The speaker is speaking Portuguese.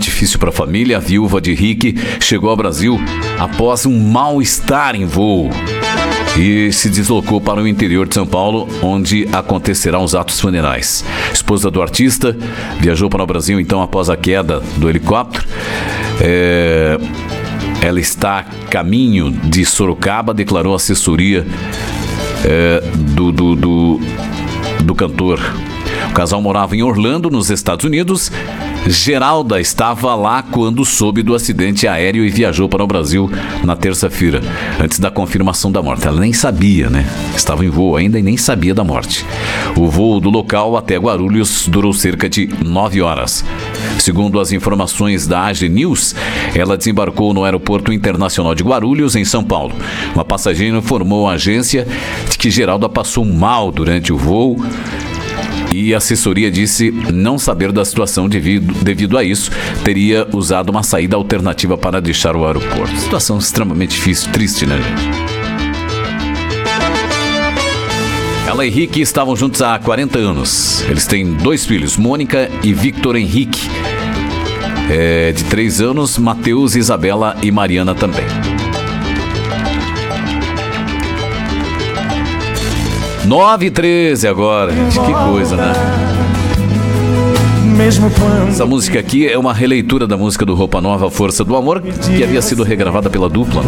difícil para a família. A viúva de Rick chegou ao Brasil após um mal-estar em voo e se deslocou para o interior de São Paulo, onde acontecerão os atos funerais. A esposa do artista viajou para o Brasil, então, após a queda do helicóptero. Ela está a caminho de Sorocaba, declarou a assessoria do cantor. O casal morava em Orlando, nos Estados Unidos. Geralda estava lá quando soube do acidente aéreo e viajou para o Brasil na terça-feira, antes da confirmação da morte. Ela nem sabia, né? Estava em voo ainda e nem sabia da morte. O voo do local até Guarulhos durou cerca de 9 horas. Segundo as informações da AG News, ela desembarcou no Aeroporto Internacional de Guarulhos, em São Paulo. Uma passageira informou à agência de que Geralda passou mal durante o voo e a assessoria disse não saber da situação devido a isso, teria usado uma saída alternativa para deixar o aeroporto. Situação extremamente difícil, triste, né, gente? Ela e Rick estavam juntos há 40 anos. Eles têm 2 filhos, Mônica e Victor Henrique, de 3 anos, Matheus, Isabela e Mariana também. 9h13 agora, gente, que coisa, né? Essa música aqui é uma releitura da música do Roupa Nova, Força do Amor, que havia sido regravada pela dupla.